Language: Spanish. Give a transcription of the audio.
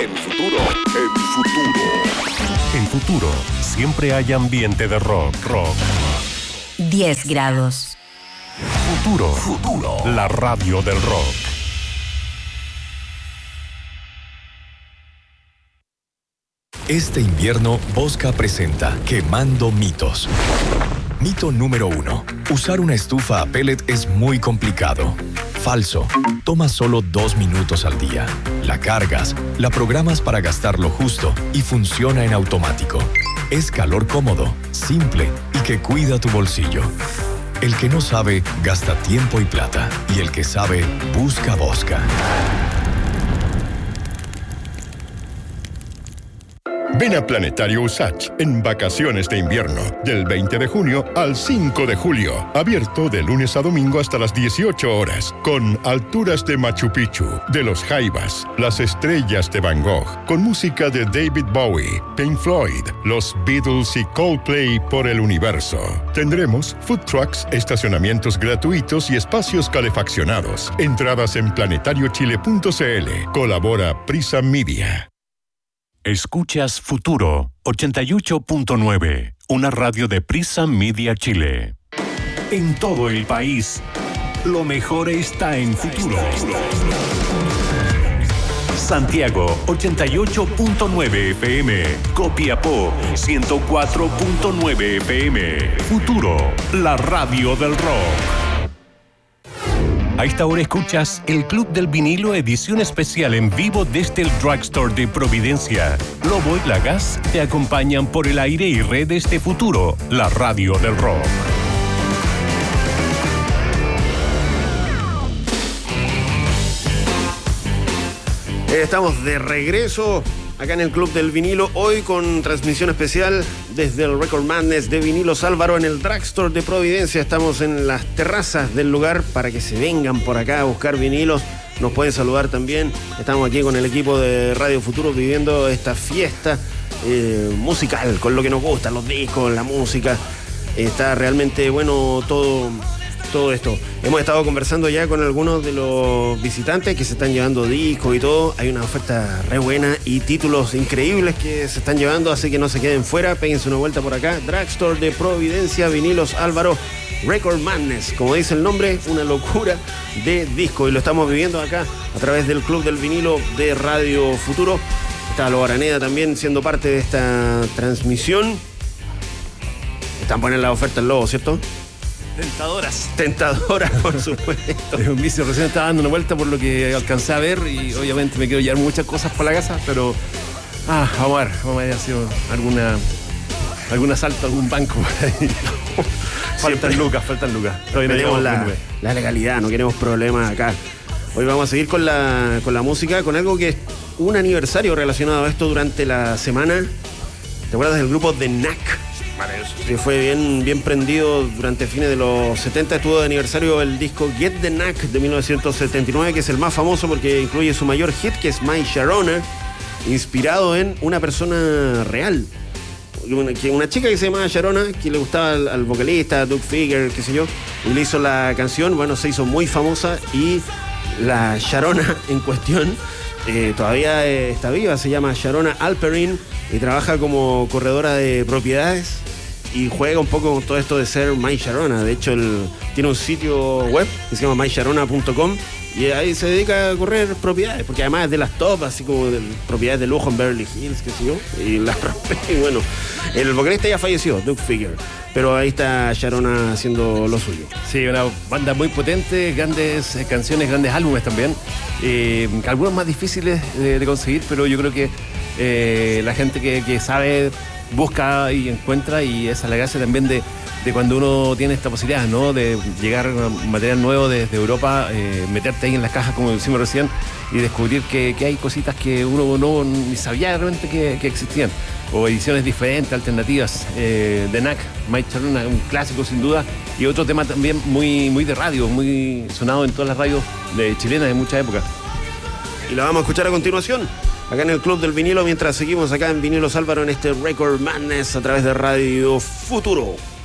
En Futuro siempre hay ambiente de rock. 10 grados. Futuro, la radio del rock. Este invierno, Bosca presenta Quemando Mitos. Mito número 1. Usar una estufa a pellet es muy complicado. Falso. Toma solo 2 minutos al día. La cargas, la programas para gastar lo justo y funciona en automático. Es calor cómodo, simple y que cuida tu bolsillo. El que no sabe, gasta tiempo y plata. Y el que sabe, busca Bosca. Ven a Planetario Usach en vacaciones de invierno, del 20 de junio al 5 de julio. Abierto de lunes a domingo hasta las 18 horas, con alturas de Machu Picchu, de los Jaivas, las estrellas de Van Gogh, con música de David Bowie, Pink Floyd, los Beatles y Coldplay por el universo. Tendremos food trucks, estacionamientos gratuitos y espacios calefaccionados. Entradas en planetariochile.cl. Colabora Prisa Media. Escuchas Futuro 88.9, una radio de Prisa Media Chile. En todo el país, lo mejor está en Futuro. Santiago 88.9 FM, Copiapó 104.9 FM. Futuro, la radio del rock. A esta hora escuchas el Club del Vinilo, edición especial en vivo desde el Drugstore de Providencia. Lobo y Lagas te acompañan por el aire y redes de Futuro, la radio del rock. Estamos de regreso acá en el Club del Vinilo, hoy con transmisión especial desde el Record Madness de Vinilos Álvaro en el Drugstore de Providencia. Estamos en las terrazas del lugar para que se vengan por acá a buscar vinilos. Nos pueden saludar también. Estamos aquí con el equipo de Radio Futuro viviendo esta fiesta musical, con lo que nos gusta, los discos, la música. Está realmente bueno todo esto. Hemos estado conversando ya con algunos de los visitantes que se están llevando discos y todo. Hay una oferta re buena y títulos increíbles que se están llevando, así que no se queden fuera, péguense una vuelta por acá. Drugstore de Providencia, Vinilos Álvaro, Record Madness, como dice el nombre, una locura de disco, y lo estamos viviendo acá a través del Club del Vinilo de Radio Futuro. Está Lobo Araneda también siendo parte de esta transmisión. Están poniendo la oferta el Lobo, ¿cierto? Tentadoras, por supuesto. Es un vicio, recién estaba dando una vuelta por lo que alcancé a ver y obviamente me quiero llevar muchas cosas para la casa, pero vamos a ver, ha sido algún asalto, algún banco por ahí. faltan lucas. Tenemos la legalidad, no queremos problemas acá. Hoy vamos a seguir con la música, con algo que es un aniversario relacionado a esto durante la semana. ¿Te acuerdas del grupo The Knack? Que fue bien prendido durante fines de los 70. Estuvo de aniversario el disco Get the Knack de 1979, que es el más famoso porque incluye su mayor hit, que es My Sharona, inspirado en una persona real. Una chica que se llamaba Sharona, que le gustaba al vocalista Doug Figger, qué sé yo, y le hizo la canción. Bueno, se hizo muy famosa y la Sharona en cuestión todavía está viva. Se llama Sharona Alperin y trabaja como corredora de propiedades y juega un poco con todo esto de ser My Sharona. De hecho, tiene un sitio web que se llama mysharona.com y ahí se dedica a correr propiedades, porque además es de las top, así como de propiedades de lujo en Beverly Hills, qué sé yo, y las rompe. Y bueno, el vocalista ya falleció, Doug Figger, pero ahí está Sharona haciendo lo suyo. Sí, una banda muy potente, grandes canciones, grandes álbumes también, algunos más difíciles de conseguir, pero yo creo que la gente que sabe busca y encuentra, y esa es la gracia también de cuando uno tiene esta posibilidad, ¿no? De llegar a material nuevo desde Europa, meterte ahí en las cajas, como decimos recién, y descubrir que hay cositas que uno no ni sabía realmente que existían, o ediciones diferentes, alternativas. The Knack, My Sharona, un clásico sin duda, y otro tema también muy de radio, muy sonado en todas las radios chilenas de mucha época. Y la vamos a escuchar a continuación acá en el Club del Vinilo, mientras seguimos acá en Vinilos Álvaro en este Record Madness a través de Radio Futuro.